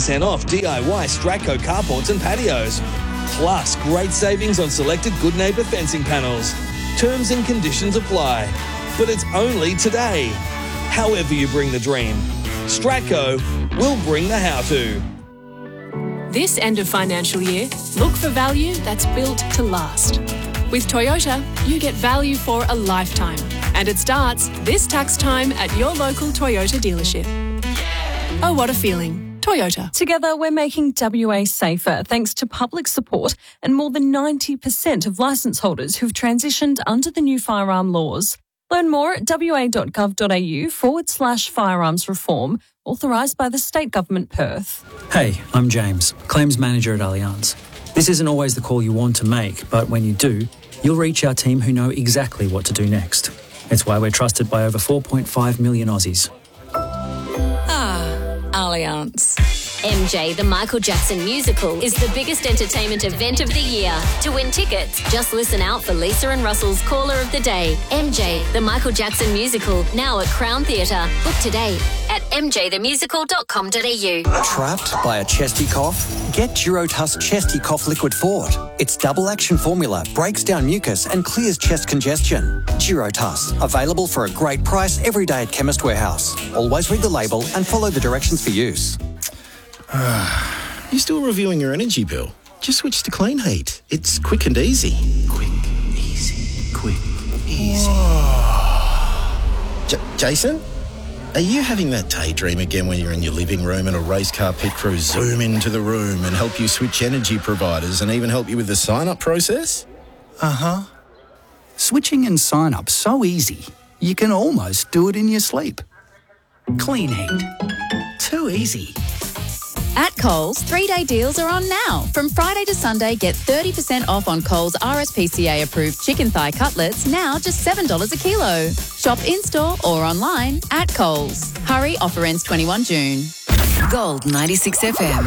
20% off DIY Stratco carports and patios. Plus, great savings on selected Good Neighbour fencing panels. Terms and conditions apply. But it's only today. However you bring the dream, Stratco will bring the how-to. This end of financial year, look for value that's built to last. With Toyota, you get value for a lifetime. And it starts this tax time at your local Toyota dealership. Oh, what a feeling. Toyota. Together, we're making WA safer thanks to public support and more than 90% of licence holders who've transitioned under the new firearm laws. Learn more at wa.gov.au/firearms reform, authorised by the State Government Perth. Hey, I'm James, Claims Manager at Allianz. This isn't always the call you want to make, but when you do, you'll reach our team who know exactly what to do next. It's why we're trusted by over 4.5 million Aussies. Allianz. MJ, the Michael Jackson musical, is the biggest entertainment event of the year. To win tickets, just listen out for Lisa and Russell's Caller of the Day. MJ, the Michael Jackson musical, now at Crown Theatre. Book today at mjthemusical.com.au. Trapped by a chesty cough? Get Durotuss Chesty Cough Liquid Fort. Its double-action formula breaks down mucus and clears chest congestion. Durotuss, available for a great price every day at Chemist Warehouse. Always read the label and follow the directions for use. You still reviewing your energy bill? Just switch to Clean Heat. It's quick and easy. Quick, easy, quick, easy. Jason? Are you having that daydream again when you're in your living room and a race car pit crew zoom into the room and help you switch energy providers and even help you with the sign-up process? Uh-huh. Switching and sign-up so easy, you can almost do it in your sleep. Clean Heat. Too easy. At Coles, 3-day deals are on now. From Friday to Sunday, get 30% off on Coles RSPCA-approved chicken thigh cutlets, now just $7 a kilo. Shop in-store or online at Coles. Hurry, offer ends 21 June. Gold 96 FM.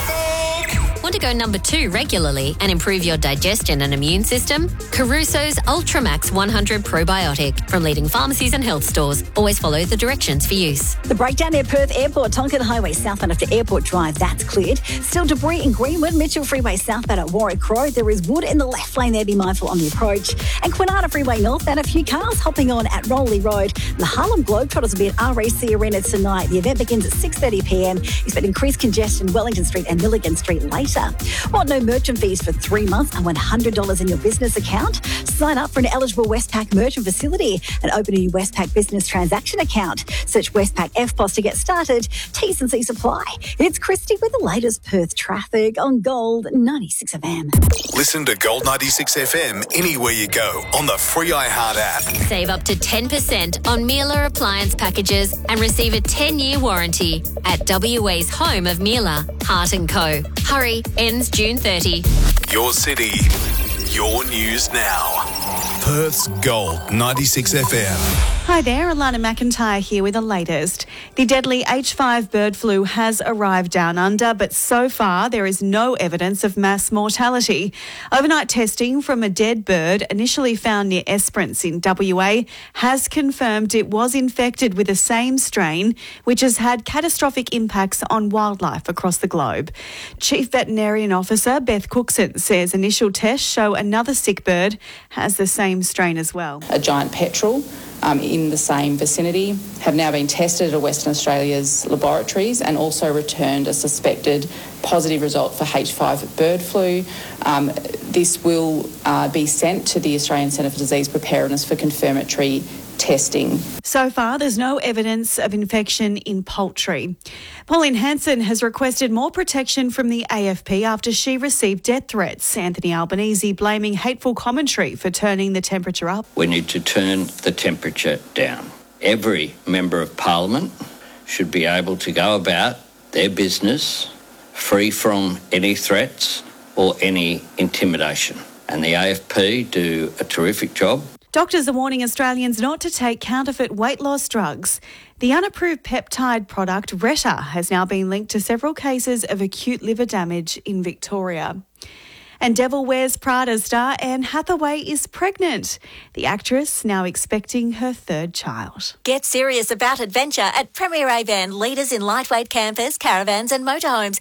Want to go number 2 regularly and improve your digestion and immune system? Caruso's Ultramax 100 Probiotic from leading pharmacies and health stores. Always follow the directions for use. The breakdown near Perth Airport, Tonkin Highway southbound after Airport Drive, that's cleared. Still debris in Greenwood, Mitchell Freeway southbound at Warwick Road. There is wood in the left lane there, be mindful on the approach. And Kwinana Freeway northbound, a few cars hopping on at Rowley Road. The Harlem Globetrotters will be at RAC Arena tonight. The event begins at 6:30pm. Expect increased congestion Wellington Street and Milligan Street later. Want no merchant fees for 3 months and $100 in your business account? Sign up for an eligible Westpac merchant facility and open a new Westpac business transaction account. Search Westpac FPOS to get started. T's and C's apply. It's Christy with the latest Perth traffic on Gold 96 FM. Listen to Gold 96 FM anywhere you go on the free iHeart app. Save up to 10% on Miele appliance packages and receive a 10-year warranty at WA's home of Miele, Hart & Co. Hurry, ends June 30. Your city, your news now. Perth's Gold 96 FM. Hi there, Alana McIntyre here with the latest. The deadly H5 bird flu has arrived down under, but so far there is no evidence of mass mortality. Overnight testing from a dead bird initially found near Esperance in WA has confirmed it was infected with the same strain, which has had catastrophic impacts on wildlife across the globe. Chief Veterinarian Officer Beth Cookson says initial tests show another sick bird has the same strain as well. A giant petrel in the same vicinity have now been tested at Western Australia's laboratories and also returned a suspected positive result for H5 bird flu. This will be sent to the Australian Centre for Disease Preparedness for confirmatory testing. So far, there's no evidence of infection in poultry. Pauline Hanson has requested more protection from the AFP after she received death threats. Anthony Albanese blaming hateful commentary for turning the temperature up. We need to turn the temperature down. Every member of Parliament should be able to go about their business free from any threats or any intimidation. And the AFP do a terrific job. Doctors are warning Australians not to take counterfeit weight loss drugs. The unapproved peptide product Retta has now been linked to several cases of acute liver damage in Victoria. And Devil Wears Prada star Anne Hathaway is pregnant. The actress now expecting her third child. Get serious about adventure at Premier Avan, leaders in lightweight campers, caravans and motorhomes.